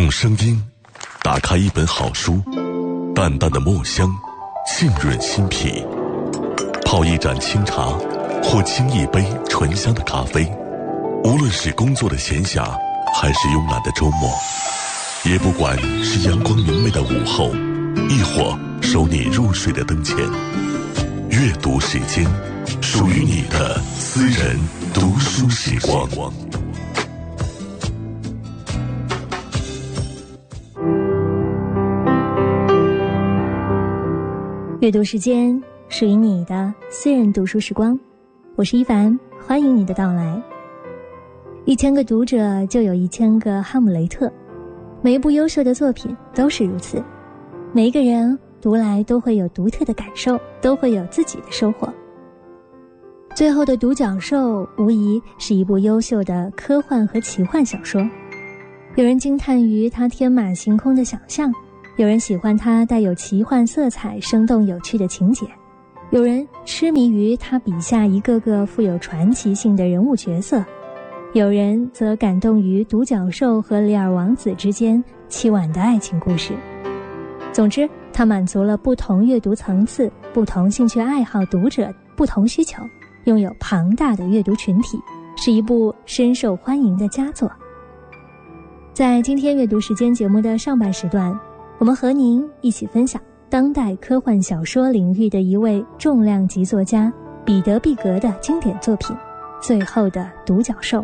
用声音打开一本好书，淡淡的墨香浸润心脾，泡一盏清茶或沏一杯醇香的咖啡，无论是工作的闲暇还是慵懒的周末，也不管是阳光明媚的午后，亦或收你入睡的灯前，阅读时间，属于你的私人读书时光。 阅读时间，属于你的私人读书时光。我是一凡，欢迎你的到来。1000个读者就有1000个哈姆雷特，每一部优秀的作品都是如此，每一个人读来都会有独特的感受，都会有自己的收获。最后的独角兽无疑是一部优秀的科幻和奇幻小说，有人惊叹于它天马行空的想象，有人喜欢它带有奇幻色彩、生动有趣的情节，有人痴迷于他笔下一个个富有传奇性的人物角色，有人则感动于独角兽和里尔王子之间凄婉的爱情故事。总之，它满足了不同阅读层次、不同兴趣爱好读者不同需求，拥有庞大的阅读群体，是一部深受欢迎的佳作。在今天阅读时间节目的上半时段，我们和您一起分享当代科幻小说领域的一位重量级作家彼得·毕格的经典作品《最后的独角兽》。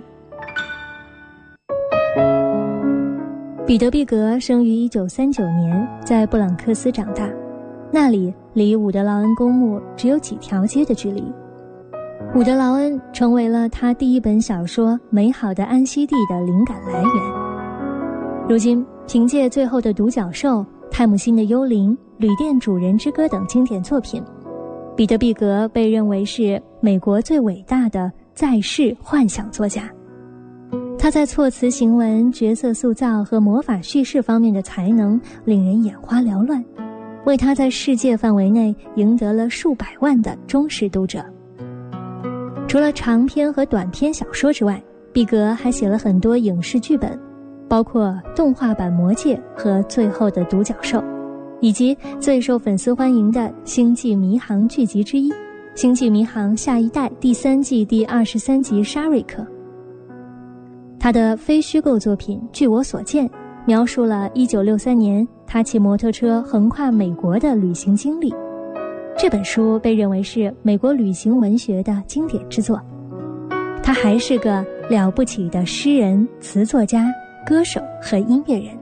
彼得·毕格生于1939年，在布朗克斯长大，那里离伍德劳恩公墓只有几条街的距离。伍德劳恩成为了他第一本小说《美好的安息地》的灵感来源。如今凭借《最后的独角兽》、泰姆辛的《幽灵》、《旅店主人之歌》等经典作品，彼得·毕格被认为是美国最伟大的在世幻想作家。他在措辞行文、角色塑造和魔法叙事方面的才能令人眼花缭乱，为他在世界范围内赢得了数百万的忠实读者。除了长篇和短篇小说之外，毕格还写了很多影视剧本，包括动画版《魔戒》和《最后的独角兽》，以及最受粉丝欢迎的《星际迷航》剧集之一《星际迷航：下一代》第3季第23集沙瑞克。他的非虚构作品《据我所见》描述了1963年他骑摩托车横跨美国的旅行经历，这本书被认为是美国旅行文学的经典之作。他还是个了不起的诗人、词作家、歌手和音乐人。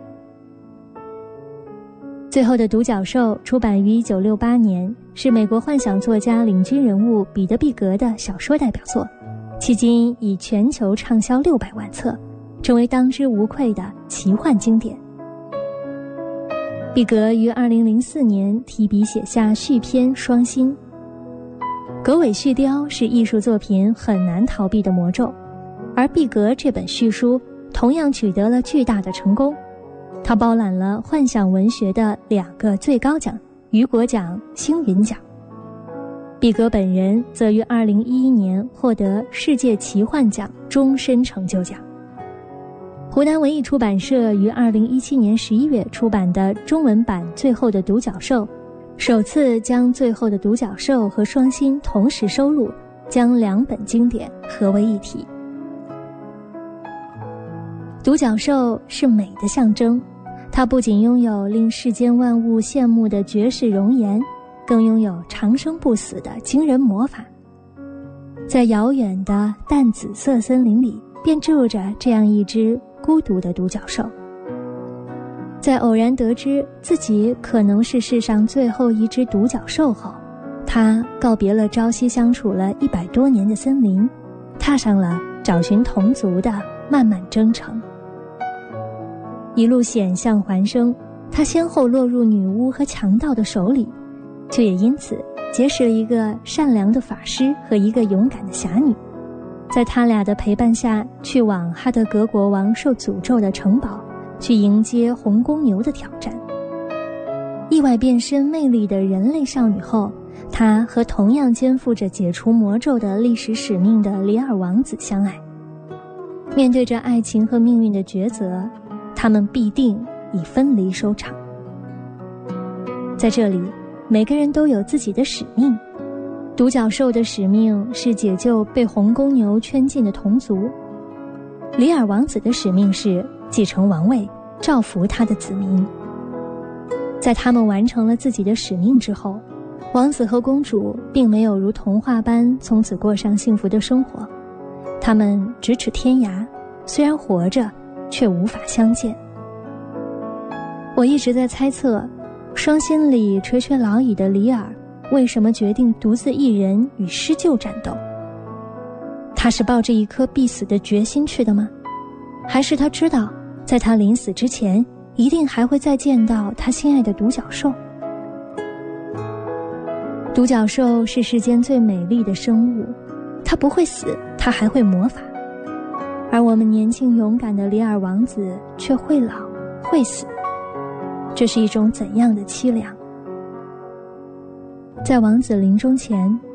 最后的独角兽出版于1968年，是美国幻想作家领军人物彼得·毕格的小说代表作，迄今已全球畅销600万册，成为当之无愧的奇幻经典。毕格于2004年提笔写下续篇《双星》。狗尾续貂是艺术作品很难逃避的魔咒，而毕格这本续书同样取得了巨大的成功，他包揽了幻想文学的2个最高奖，雨果奖、星云奖。毕格本人则于2011年获得世界奇幻奖终身成就奖。湖南文艺出版社于2017年11月出版的中文版《最后的独角兽》，首次将《最后的独角兽》和《双星》同时收录，将2本经典合为一体。独角兽是美的象征，它不仅拥有令世间万物羡慕的绝世容颜，更拥有长生不死的惊人魔法。在遥远的淡紫色森林里，便住着这样一只孤独的独角兽。在偶然得知自己可能是世上最后一只独角兽后，他告别了朝夕相处了100多年的森林，踏上了找寻同族的漫漫征程。一路险象环生，他先后落入女巫和强盗的手里，却也因此结识了一个善良的法师和一个勇敢的侠女，在他俩的陪伴下，去往哈德格国王受诅咒的城堡，去迎接红公牛的挑战。意外变身魅力的人类少女后，她和同样肩负着解除魔咒的历史使命的里尔王子相爱。面对着爱情和命运的抉择，他们必定以分离收场。在这里，每个人都有自己的使命。独角兽的使命是解救被红公牛圈禁的同族，里尔王子的使命是继承王位，造福他的子民。在他们完成了自己的使命之后，王子和公主并没有如童话般从此过上幸福的生活，他们咫尺天涯，虽然活着，却无法相见。我一直在猜测，双心里垂垂老矣的里尔为什么决定独自一人与狮鹫战斗？他是抱着一颗必死的决心去的吗？还是他知道，在他临死之前，一定还会再见到他心爱的独角兽？独角兽是世间最美丽的生物，它不会死，它还会魔法。而我们年轻勇敢的里尔王子却会老，会死。这是一种怎样的凄凉？在王子临终前，